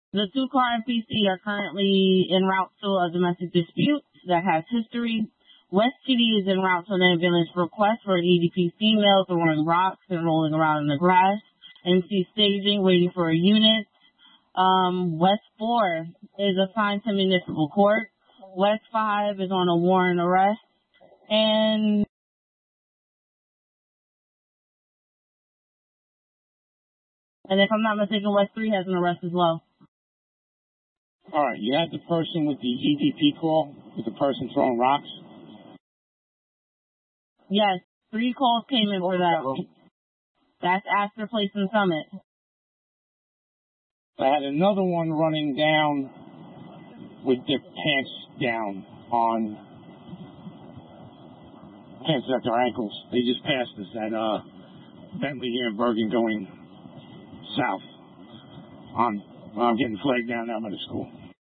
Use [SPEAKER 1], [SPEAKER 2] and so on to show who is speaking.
[SPEAKER 1] The two car and PC are currently en route to a domestic dispute that has history. West PD is en route to an ambulance request for an EDP female throwing rocks and rolling around in the grass. NC staging, waiting for a unit. West 4 is assigned to municipal court. West 5 is on a warrant arrest. And if I'm not mistaken, West 3 has an arrest as well.
[SPEAKER 2] All right, you had the person with the EDP call, with the person throwing rocks?
[SPEAKER 1] Yes, 3 calls came in for that. That's after Placing Summit.
[SPEAKER 2] I had another one running down with their pants down on, pants at their ankles. They just passed us at Bentley here in Bergen going south. I'm getting flagged down now by the school.